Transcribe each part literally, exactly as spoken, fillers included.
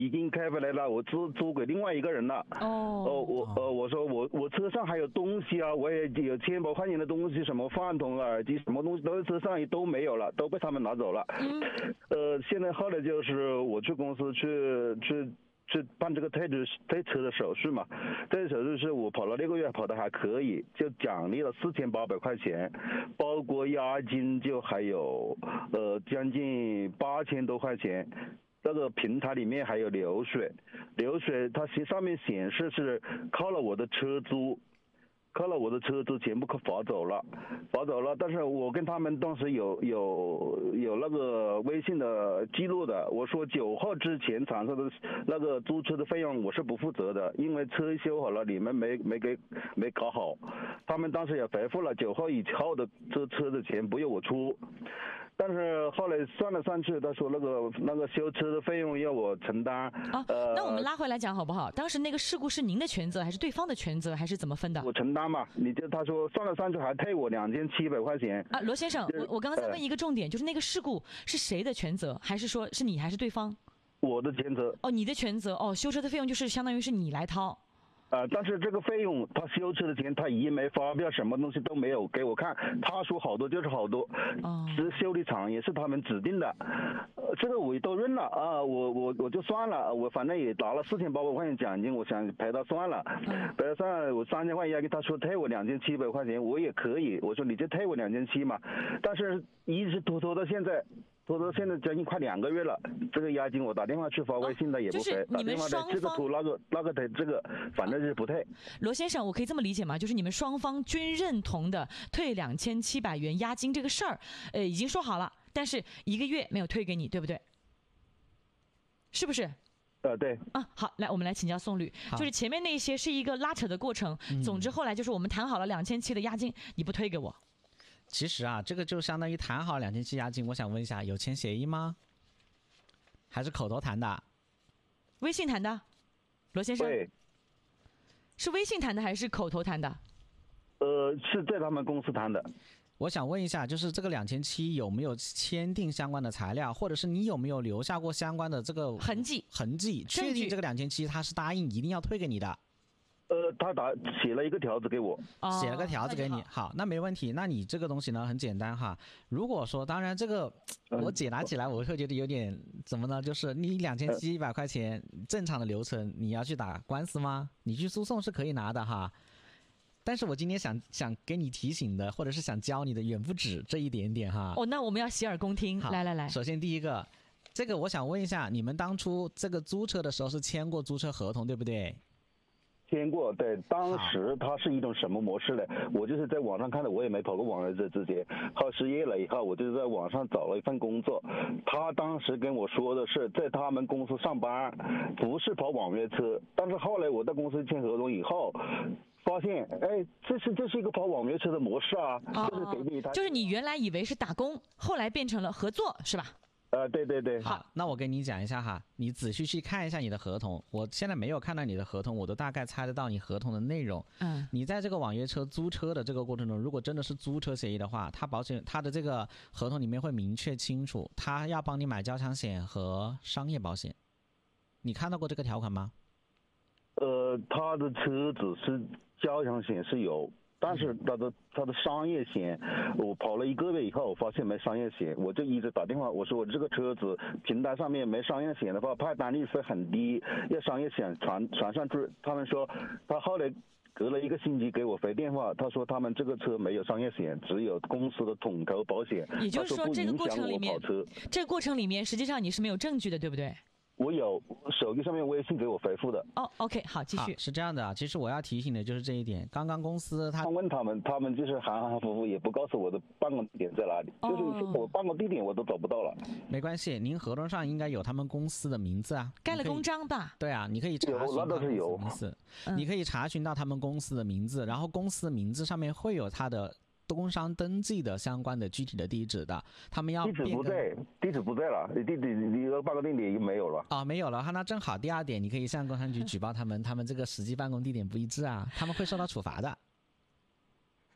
已经开回来了，我租租给另外一个人了。 哦， 哦，我呃，我说我我车上还有东西啊，我也有千把块钱的东西，什么饭桶、耳机，什么东西都在车上都没有了，都被他们拿走了。 嗯， 呃，现在后来就是我去公司去去。去办这个退车退车的手续嘛，退车手续是我跑了六个月，跑的还可以，就奖励了四千八百块钱，包括押金就还有呃将近八千多块钱。这个平台里面还有流水，流水它上面显示是靠了我的车租。靠了我的车都全部罚走了，罚走了。但是我跟他们当时有有有那个微信的记录的，我说九号之前产生的那个租车的费用我是不负责的，因为车修好了你们没没给没搞好，他们当时也回复了九号以后的这车的钱不用我出。但是后来算了算去，他说那个那个修车的费用要我承担。 啊，呃、那我们拉回来讲好不好？当时那个事故是您的全责还是对方的全责，还是怎么分的？ 我承担嘛，你就他说算了算去还退我两千七百块钱。 啊，罗先生，我我刚刚在问一个重点，呃、就是那个事故是谁的全责，还是说是你还是对方？ 我的全责。 哦，你的全责哦，修车的费用就是相当于是你来掏。 呃，但是这个费用，他修车的钱，他一枚发票，什么东西都没有给我看。他说好多就是好多， 哦， 是修理厂也是他们指定的，呃，这个我都认了啊，我我我就算了，我反正也拿了四千八百块钱奖金，我想赔他算了，赔他算了，我三千块押金，他说退我两千七百块钱，我也可以，我说你就退我两千七嘛，但是一直拖拖到现在。拖到现在将近快两个月了，这个押金我打电话去发微信的也不赔， 哦、你们双方这个图那个那个的这个反正是不退。 罗先生，我可以这么理解吗？就是你们双方均认同的退两千七百元押金这个事儿，呃，已经说好了，但是一个月没有退给你，对不对？是不是？ 呃，对。 啊，好，来，我们来请教宋律，就是前面那些是一个拉扯的过程， 嗯、 总之后来就是我们谈好了两千七的押金，你不退给我。 其实啊，这个就相当于谈好两千七押金。我想问一下，有签协议吗？还是口头谈的？ 微信谈的，罗先生。 对。 是微信谈的还是口头谈的？ 呃，是在他们公司谈的。 我想问一下，就是这个两千七有没有签订相关的材料，或者是你有没有留下过相关的这个痕迹？ 痕迹，确定这个两千七他是答应一定要退给你的。 呃，他打写了一个条子给我， 写了个条子给你。哦、好, 好，那没问题。那你这个东西呢，很简单哈。如果说，当然这个我解答起来，我会觉得有点怎么呢？就是你两千七百块钱正常的流程，你要去打官司吗？你去诉讼是可以拿的哈。但是我今天想想给你提醒的，或者是想教你的，远不止这一点点哈。 哦，那我们要洗耳恭听。来来来， 首先第一个，这个我想问一下，你们当初这个租车的时候是签过租车合同，对不对？ 签过，对，当时它是一种什么模式呢？我就是在网上看的，我也没跑过网约车之前。后失业了以后，我就在网上找了一份工作。他当时跟我说的是在他们公司上班，不是跑网约车。但是后来我在公司签合同以后，发现，哎，这是这是一个跑网约车的模式啊， 哦、 就是给你他， 就是你原来以为是打工，后来变成了合作，是吧？ 呃，对对对。 好，那我跟你讲一下哈，你仔细去看一下你的合同。我现在没有看到你的合同，我都大概猜得到你合同的内容。 嗯， 你在这个网约车租车的这个过程中，如果真的是租车协议的话，它保险它的这个合同里面会明确清楚，它要帮你买交强险和商业保险。你看到过这个条款吗？ 呃，他的车子是交强险是有。但是他的他的商业险，我跑了一个月以后，我发现没商业险，我就一直打电话，我说我这个车子平台上面没商业险的话，派单率会很低，要商业险传传上去。他们说，他后来隔了一个星期给我回电话，他说他们这个车没有商业险，只有公司的统购保险。 也就是说，这个过程里面，这个过程里面，实际上你是没有证据的，对不对？ 我有手机上面微信给我回复的。 哦、oh, ，OK， 好，继续。 是这样的啊，其实我要提醒的就是这一点。刚刚公司他问他们，他们就是含含糊糊，也不告诉我的办公地点在哪里， oh. 就是我办公地点我都找不到了。 没关系，您合同上应该有他们公司的名字啊， 盖了公章吧？ 对啊，你可以查询那都是有名字，你可以查询到他们公司的名字，然后公司的名字上面会有他的工商登记的相关的具体的地址的，他们要地址不在，地址不在了，地址你的办公地点没有了啊、哦，没有了。那正好第二点，你可以向工商局举报他们，他们这个实际办公地点不一致啊，他们会受到处罚的。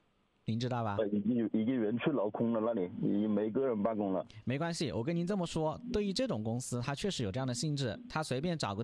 您知道吧？ 呃，已经已经人去楼空了，那里已经没个人办公了。 没关系，我跟您这么说，对于这种公司，它确实有这样的性质，它随便找个